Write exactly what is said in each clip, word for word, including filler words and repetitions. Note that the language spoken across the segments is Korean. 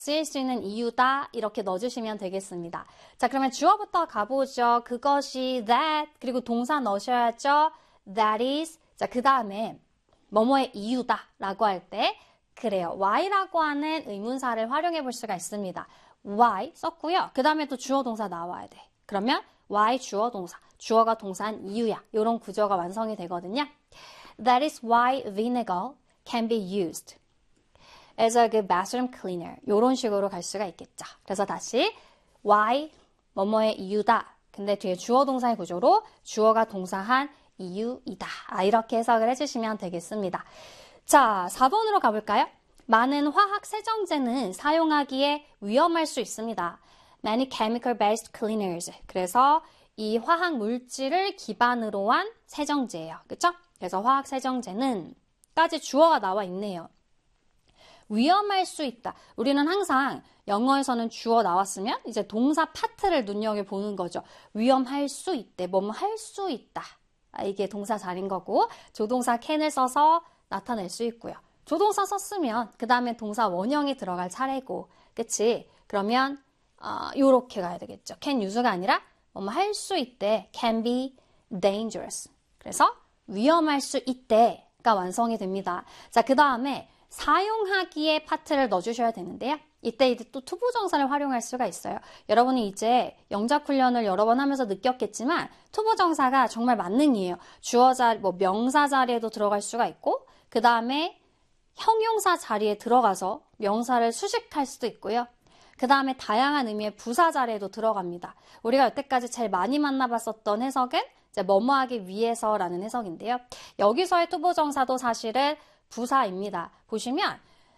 쓰일 수 있는 이유다 이렇게 넣어주시면 되겠습니다. 자, 그러면 주어부터 가보죠. 그것이 that 그리고 동사 넣으셔야죠. That is. 자, 그 다음에 뭐뭐의 이유다 라고 할 때 그래요. why라고 하는 의문사를 활용해 볼 수가 있습니다. why 썼고요. 그 다음에 또 주어 동사 나와야 돼. 그러면 why 주어 동사. 주어가 동사한 이유야. 이런 구조가 완성이 되거든요. That is why vinegar can be used as a good bathroom cleaner. 이런 식으로 갈 수가 있겠죠. 그래서 다시 why 뭐뭐의 이유다. 근데 뒤에 주어 동사의 구조로 주어가 동사한 이유이다. 아, 이렇게 해석을 해주시면 되겠습니다. 자, 사 번으로 가볼까요? 많은 화학 세정제는 사용하기에 위험할 수 있습니다. Many chemical-based cleaners. 그래서 이 화학 물질을 기반으로 한 세정제예요. 그렇죠? 그래서 화학 세정제는 까지 주어가 나와 있네요. 위험할 수 있다. 우리는 항상 영어에서는 주어 나왔으면 이제 동사 파트를 눈여겨보는 거죠. 위험할 수 있대. 뭐뭐 할 수 있다. 아, 이게 동사 자리인 거고 조동사 can을 써서 나타낼 수 있고요. 조동사 썼으면 그 다음에 동사 원형이 들어갈 차례고 그치? 그러면 어, 요렇게 가야 되겠죠. can use가 아니라 뭐뭐 할 수 있대. can be dangerous. 그래서 위험할 수 있대가 완성이 됩니다. 자, 그 다음에 사용하기에 파트를 넣어주셔야 되는데요. 이때 이제 또 투부정사를 활용할 수가 있어요. 여러분이 이제 영작 훈련을 여러 번 하면서 느꼈겠지만 투부정사가 정말 만능이에요. 주어 자리, 뭐 명사 자리에도 들어갈 수가 있고 그 다음에 형용사 자리에 들어가서 명사를 수식할 수도 있고요. 그 다음에 다양한 의미의 부사 자리에도 들어갑니다. 우리가 여태까지 제일 많이 만나봤었던 해석은 이제 뭐뭐하기 위해서라는 해석인데요. 여기서의 투부정사도 사실은 부사입니다. 보시면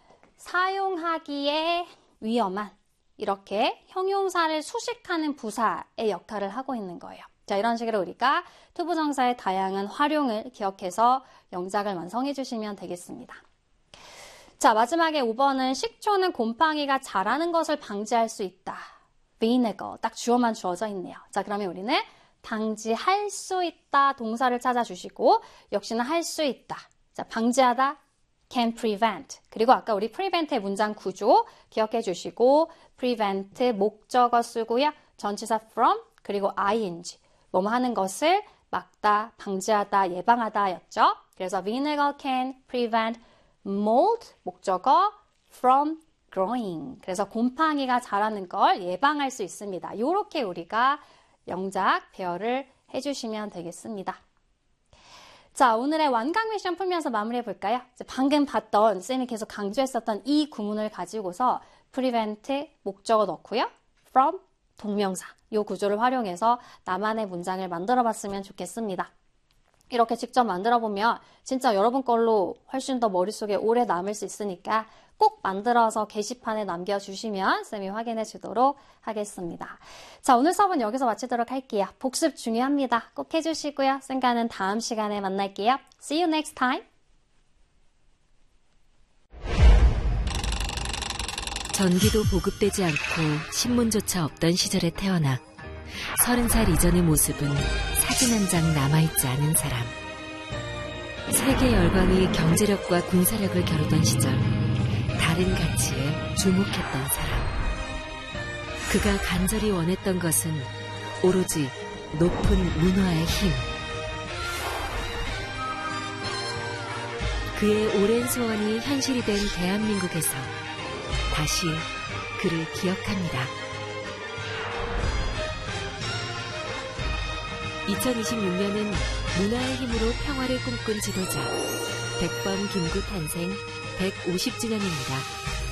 사용하기에 위험한 이렇게 형용사를 수식하는 부사의 역할을 하고 있는 거예요. 자, 이런 식으로 우리가 투부정사의 다양한 활용을 기억해서 영작을 완성해 주시면 되겠습니다. 자, 마지막에 오 번은 식초는 곰팡이가 자라는 것을 방지할 수 있다. vinegar, 딱 주어만 주어져 있네요. 자, 그러면 우리는 방지할 수 있다 동사를 찾아주시고 역시나 할 수 있다. 자, 방지하다 can prevent. 그리고 아까 우리 prevent의 문장 구조 기억해 주시고 prevent 목적어 쓰고요. 전치사 from 그리고 ing. 뭐뭐 하는 것을 막다, 방지하다, 예방하다 였죠. 그래서 vinegar can prevent mold 목적어 from growing. 그래서 곰팡이가 자라는 걸 예방할 수 있습니다. 이렇게 우리가 영작 배열을 해주시면 되겠습니다. 자, 오늘의 완강 미션 풀면서 마무리해 볼까요? 방금 봤던, 쌤이 계속 강조했었던 이 구문을 가지고서 prevent 목적어 넣고요. from 동명사 이 구조를 활용해서 나만의 문장을 만들어 봤으면 좋겠습니다. 이렇게 직접 만들어 보면 진짜 여러분 걸로 훨씬 더 머릿속에 오래 남을 수 있으니까 꼭 만들어서 게시판에 남겨주시면 쌤이 확인해 주도록 하겠습니다. 자, 오늘 수업은 여기서 마치도록 할게요. 복습 중요합니다. 꼭 해주시고요. 쌤과는 다음 시간에 만날게요. See you next time. 전기도 보급되지 않고 신문조차 없던 시절에 태어나 서른 살 이전의 모습은 사진 한 장 남아있지 않은 사람. 세계 열강이 경제력과 군사력을 겨루던 시절 다른 가치에 주목했던 사람. 그가 간절히 원했던 것은 오로지 높은 문화의 힘. 그의 오랜 소원이 현실이 된 대한민국에서 다시 그를 기억합니다. 이천이십육 년은 문화의 힘으로 평화를 꿈꾼 지도자 백범 김구 탄생 백오십 주년입니다.